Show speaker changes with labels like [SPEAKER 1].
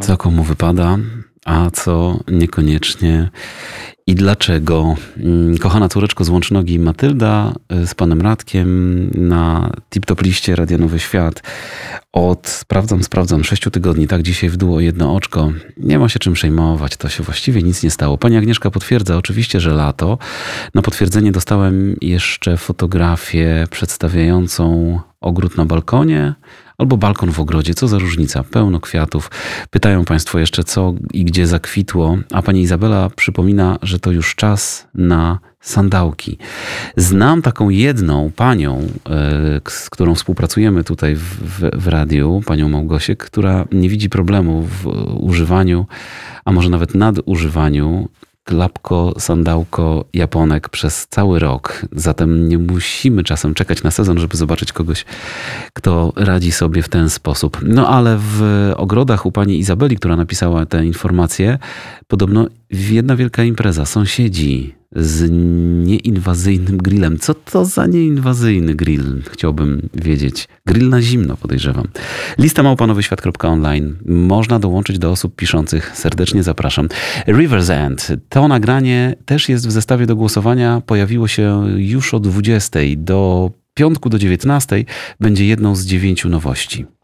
[SPEAKER 1] Co komu wypada, a co niekoniecznie i dlaczego. Kochana córeczko z Łącznogi Matylda z panem Radkiem na tip-top liście Radia Nowy Świat od, sprawdzam, 6 tygodni, tak dzisiaj w dół o jedno oczko. Nie ma się czym przejmować, to się właściwie nic nie stało. Pani Agnieszka potwierdza oczywiście, że lato. Na potwierdzenie dostałem jeszcze fotografię przedstawiającą ogród na balkonie albo balkon w ogrodzie. Co za różnica? Pełno kwiatów. Pytają państwo jeszcze, co i gdzie zakwitło, a pani Izabela przypomina, że to już czas na sandałki. Znam taką jedną panią, z którą współpracujemy tutaj w radiu, panią Małgosię, która nie widzi problemu w używaniu, a może nawet nadużywaniu klapko, sandałko, japonek przez cały rok. Zatem nie musimy czasem czekać na sezon, żeby zobaczyć kogoś, kto radzi sobie w ten sposób. No ale w ogrodach u pani Izabeli, która napisała tę informację, podobno jedna wielka impreza. Sąsiedzi z nieinwazyjnym grillem. Co to za nieinwazyjny grill? Chciałbym wiedzieć. Grill na zimno, podejrzewam. Lista @nowyświat.online. Można dołączyć do osób piszących. Serdecznie zapraszam. River's End. To nagranie też jest w zestawie do głosowania. Pojawiło się już o 20:00. Do piątku do 19:00 będzie jedną z 9 nowości.